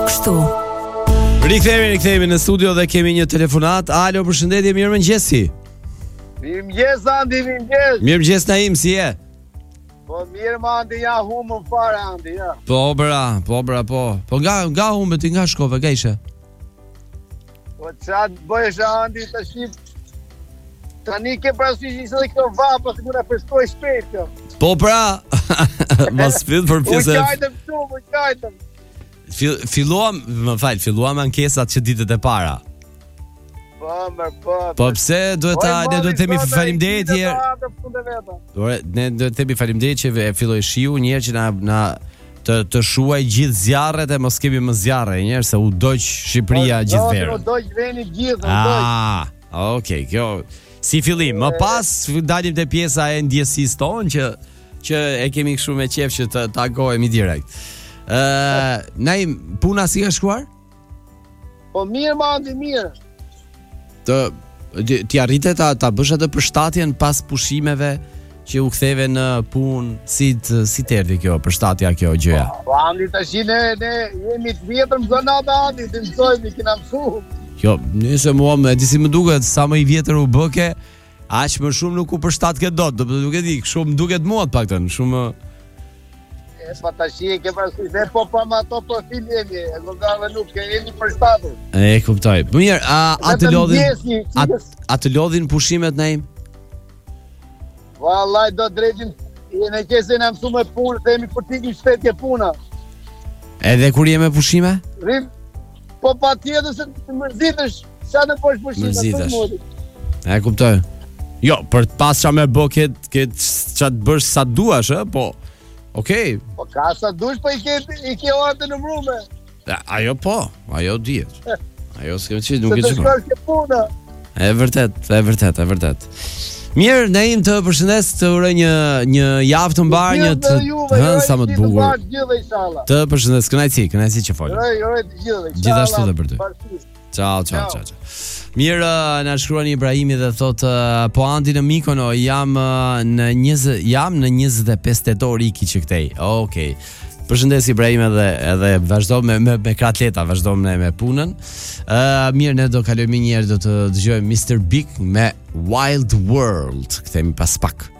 kështu. Rikthehemi në studio dhe kemi një telefonat. Alo, përshëndetje, mirëmëngjesi. Mirëmëngjes Andi, mirëmëngjes. Mirëmëngjes Naim, si je? Po mirë ma Andi, ja humën fare Andi, ja. Po bra. Po nga humbet, nga shkove, nga ishe? Po qatë bëjsh Andi, të shqip. Tani ke parasysh ishte dhe këto vapa, të muna përstoj shpejt kjo. Po pra, mos fyll për pjesë. Ujkajtëm. Filluam ankesat që ditët e para. Po pse duhet ne duhet të themi faleminderit herë. Ne duhet të themi faleminderit që e filloi shiu një herë që na të shuaj gjithë zjarret e mos kemi më zjarre një herë se u doq Shqipëria gjithë verën. U doq veni gjithë, Okej, kjo si fillim. Më pas dalim te pjesa e ndjesisë tonë që e kemi kështu me qejf që të takohemi direkt. Naim, puna si ka shkuar? Po mirë ma Andi, mirë. Ti arrite ta bësh atë përshtatjen pas pushimeve që u ktheve në punë, si të erdhi kjo përshtatja, kjo gjëja? Po Andi, tash ne jemi të vjetër në zonata Andi, të mësojmë, kena mësuar. Jo, nëse mua më disi më duket sa më i vjetër u bëke, aq më shumë nuk u përshtatke dot, do të duket shumë duket mua të paktën, shumë pa tashi e ke parasysh dhe po ma ato profil jemi, e godave nuk e jemi përshtatur. E kuptoj. Mirë, a të lodhin pushimet Naim? Vallai do drejtin, ne qesë na mësuam me punë, themi për t'i shtetje puna. Edhe kur je me pushime? Rrim, po patjetër se të mërzitesh, sa në posh pushime. E kuptoj. Jo, për të pas qa me bë këtë qa të bësh sa duash, po okej. Po ka sa dush, po i ke orë të numrume. Ajo po, ajo dihet. Ajo s'kem qit, nuk e çfarë. Se të shkosh ke puna. E vërtet. Mirë, Naim, të përshëndes, të uroj një javë të mbar, një të hënë sa më të bukur. Të përshëndes, kënaqësi që folëm. Gjithashtu dhe për ty. Ciao. Mirë, na shkruan Ibrahimi dhe thotë po Andi në Mikono jam në 25 tetor iki që këtej. Okej. Përshëndes Ibrahim edhe vazhdo me kratleta, vazhdo me punën. Mirë, ne do kalojmë një herë, do të dëgjojmë Mr. Big me Wild World. Kthehemi pas pak.